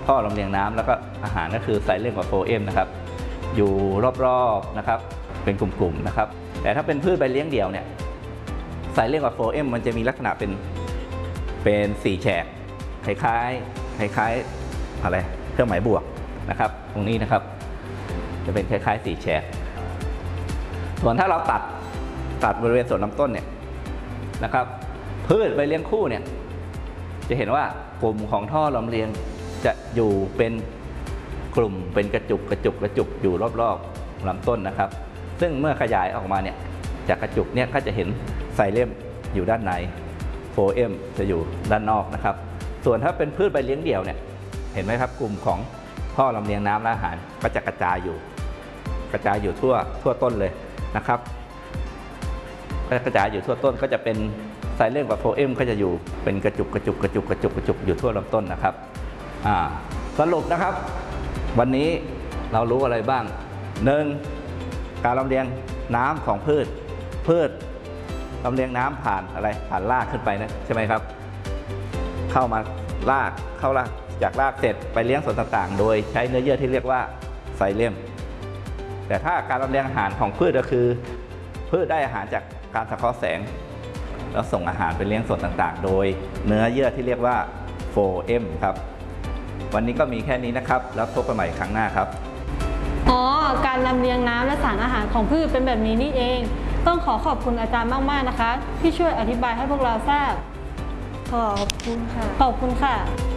ท่อลำเลียงน้ำแล้วก็อาหารก็คือไซเลมกับโฟเอมนะครับอยู่รอบๆนะครับเป็นกลุ่มๆนะครับแต่ถ้าเป็นพืชใบเลี้ยงเดี่ยวเนี่ยไซเลมกับโฟเอมมันจะมีลักษณะเป็น4แฉกคล้ายอะไรเครื่องหมายบวกนะครับตรงนี้นะครับจะเป็นคล้ายๆ4แฉกส่วนถ้าเราตัดบริเวณส่วนลำต้นเนี่ยนะครับพืชใบเลี้ยงคู่เนี่ยจะเห็นว่ากลุ่มของท่อลำเลียงจะอยู่เป็นกลุ่มเป็นกระจุกอยู่รอบๆลำต้นนะครับซึ่งเมื่อขยายออกมาเนี่ยจากกระจุกเนี่ยก็จะเห็นไซเลมอยู่ด้านในโฟเอมจะอยู่ด้านนอกนะครับส่วนถ้าเป็นพืชใบเลี้ยงเดี่ยวเนี่ยเห็นไหมครับกลุ่มของท่อลำเลียงน้ำและอาหารก็จะกระจายอยู่ทั่วต้นเลยนะครับกระจายอยู่ทั่วต้นก็จะเป็นไซเลมกับโฟเอมก็จะอยู่เป็นกระจุกอยู่ทั่วลำต้นนะครับสรุปนะครับวันนี้เรารู้อะไรบ้าง 1. การลำเลียงน้ำของพืชลำเลียงน้ำผ่านอะไรผ่านรากขึ้นไปนะใช่ไหมครับเข้ารากจากรากเสร็จไปเลี้ยงส่วนต่างๆโดยใช้เนื้อเยื่อที่เรียกว่าไซเลมแต่ถ้าการลำเลียงอาหารของพืชก็คือพืชได้อาหารจากการสังเคราะห์แสงแล้วส่งอาหารไปเลี้ยงส่วนต่างๆโดยเนื้อเยื่อที่เรียกว่าโฟเอมครับวันนี้ก็มีแค่นี้นะครับแล้วพบกันใหม่ครั้งหน้าครับการลำเลียงน้ำและสารอาหารของพืชเป็นแบบนี้นี่เองต้องขอบคุณอาจารย์มากๆนะคะที่ช่วยอธิบายให้พวกเราทราบขอบคุณค่ะ